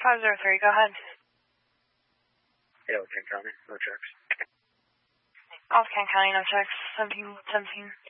503, go ahead. Yeah, Kent County, no checks. Off Kent County, no checks. 1717.